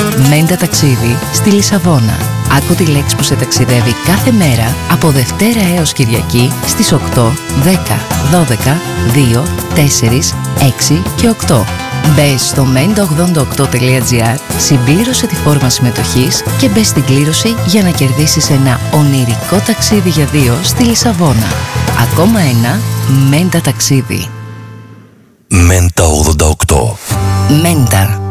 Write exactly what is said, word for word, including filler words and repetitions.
Μέντα ταξίδι στη Λισαβόνα. Άκου τη λέξη που σε ταξιδεύει κάθε μέρα από Δευτέρα έως Κυριακή στις οκτώ, δέκα, δώδεκα, δύο, τέσσερα, έξι και οκτώ. Μπες στο μέντα ογδόντα οκτώ τελεία τζι άρ, συμπλήρωσε τη φόρμα συμμετοχής και μπες στην κλήρωση για να κερδίσεις ένα ονειρικό ταξίδι για δύο στη Λισαβόνα. Ακόμα ένα Μέντα ταξίδι. Μέντα ογδόντα οκτώ. Μέντα.